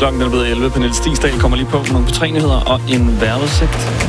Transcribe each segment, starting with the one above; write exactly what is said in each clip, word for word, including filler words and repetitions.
Klokken er blevet elleve. Pernille Stigsdal kommer lige på med nogle P tre-nyheder og en vejrudsigt.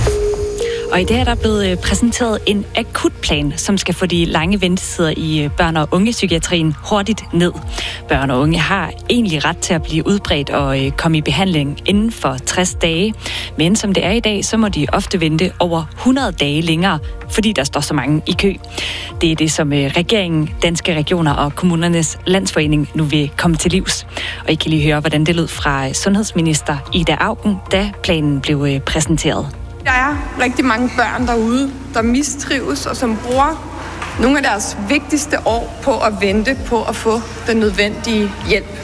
Og i dag er der blevet præsenteret en akutplan, som skal få de lange ventetider i børn- og ungepsykiatrien hurtigt ned. Børn og unge har egentlig ret til at blive udbredt og komme i behandling inden for tres dage. Men som det er i dag, så må de ofte vente over hundrede dage længere, fordi der står så mange i kø. Det er det, som regeringen, Danske Regioner og Kommunernes Landsforening nu vil komme til livs. Og I kan lige høre, hvordan det lød fra sundhedsminister Ida Auken, da planen blev præsenteret. Der er rigtig mange børn derude, der mistrives og som bruger nogle af deres vigtigste år på at vente på at få den nødvendige hjælp.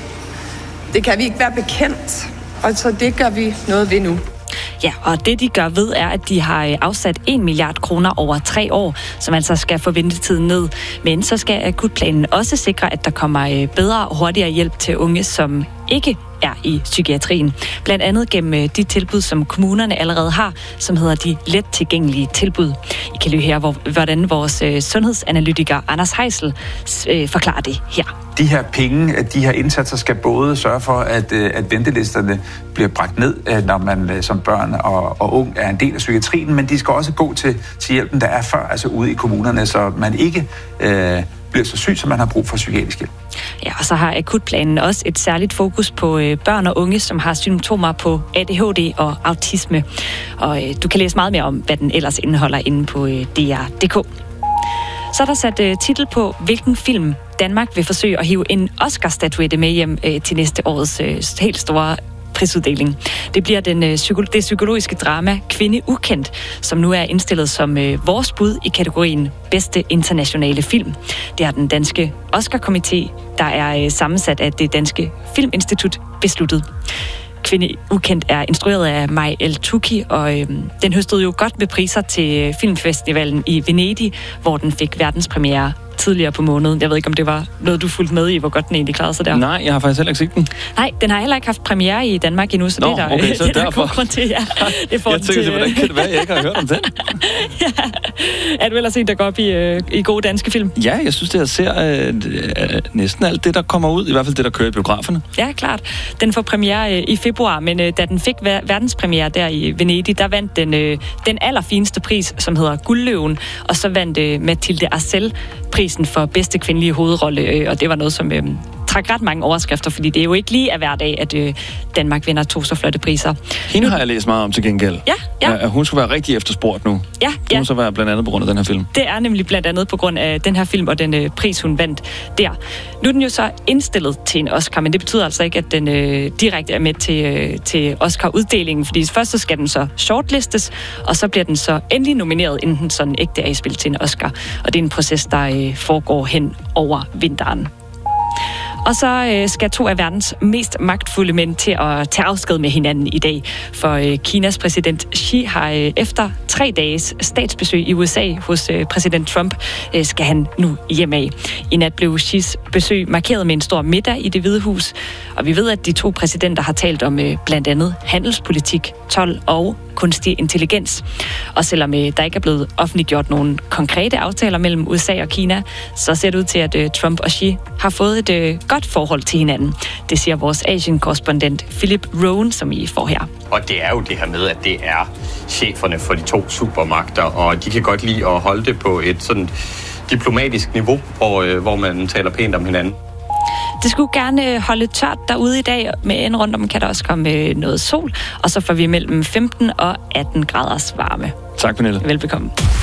Det kan vi ikke være bekendt, og så det gør vi noget ved nu. Ja, og det de gør ved er, at de har afsat en milliard kroner over tre år, som altså skal få ventetiden ned. Men så skal akutplanen også sikre, at der kommer bedre og hurtigere hjælp til unge, som ikke er i psykiatrien. Blandt andet gennem de tilbud, som kommunerne allerede har, som hedder de let tilgængelige tilbud. I kan lige høre, hvordan vores sundhedsanalytiker Anders Heisel forklarer det her. De her penge, de her indsatser skal både sørge for, at, at ventelisterne bliver bragt ned, når man som børn og, og ung er en del af psykiatrien, men de skal også gå til, til hjælpen, der er før, altså ude i kommunerne, så man ikke øh, bliver så syg, som man har brug for psykiatrisk hjælp. Ja, og så har akutplanen også et særligt fokus på øh, børn og unge, som har symptomer på A D H D og autisme. Og øh, du kan læse meget mere om, hvad den ellers indeholder inde på øh, D R punktum d k. Så er der sat øh, titel på, hvilken film Danmark vil forsøge at hive en Oscar-statuette med hjem øh, til næste års øh, helt store prisuddeling. Det bliver den, øh, psyko- det psykologiske drama Kvinde Ukendt, som nu er indstillet som øh, vores bud i kategorien bedste internationale film. Det har den danske Oscar-komité, der er øh, sammensat af det danske Filminstitut, besluttet. Kvinde Ukendt er instrueret af Maj El-Touki, og øh, den høstede jo godt med priser til filmfestivalen i Venedig, hvor den fik verdenspremiere tidligere på måneden. Jeg ved ikke, om det var noget, du fulgte med i, hvor godt den egentlig klarede sig der. Nej, jeg har faktisk heller ikke set den. Nej, den har heller ikke haft premiere i Danmark endnu, så Nå, det er der, okay, så det er der derfor. god grund til. Ja. Det får jeg tænker, til, hvordan kan det være, jeg ikke har hørt om den? Ja. Er du ellers en, der går op i, øh, i gode danske film? Ja, jeg synes, det jeg ser øh, øh, næsten alt det, der kommer ud. I hvert fald det, der kører i biograferne. Ja, klart. Den får premiere øh, i februar, men øh, da den fik ver- verdenspremiere der i Venedig, der vandt den øh, den allerfineste pris, som hedder Guldløven, og så vandt øh, Mathilde Arcel prisen for bedste kvindelige hovedrolle, øh, og det var noget, som øh, trak ret mange overskrifter, fordi det er jo ikke lige af hver dag, at øh, Danmark vinder to så flotte priser. Hende har jeg læst meget om til gengæld. Ja, ja. At hun skulle være rigtig efterspurgt nu. Ja, det ja. må så være blandt andet på grund af den her film. Det er nemlig blandt andet på grund af den her film og den øh, pris, hun vandt der. Nu er den jo så indstillet til en Oscar, men det betyder altså ikke, at den øh, direkte er med til, øh, til Oscar-uddelingen, fordi først så skal den så shortlistes, og så bliver den så endelig nomineret, inden den sådan ægte er i spil til en Oscar. Og det er en proces, der øh, foregår hen over vinteren. Og så øh, skal to af verdens mest magtfulde mænd til at tage afsked med hinanden i dag. For øh, Kinas præsident Xi har øh, efter tre dages statsbesøg i U S A hos øh, præsident Trump, øh, skal han nu hjem af. I nat blev Xis besøg markeret med en stor middag i Det Hvide Hus. Og vi ved, at de to præsidenter har talt om øh, blandt andet handelspolitik, told og kunstig intelligens. Og selvom øh, der ikke er blevet offentliggjort nogle konkrete aftaler mellem U S A og Kina, så ser det ud til, at øh, Trump og Xi har fået et øh, godt forhold til hinanden. Det siger vores Asien-korrespondent Philip Rowan, som I får her. Og det er jo det her med, at det er cheferne for de to supermagter, og de kan godt lide at holde det på et sådan diplomatisk niveau, hvor, øh, hvor man taler pænt om hinanden. Det skulle gerne holde tørt derude i dag, men rundt om kan der også komme noget sol, og så får vi mellem femten og atten graders varme. Tak, Pernille. Velbekomme.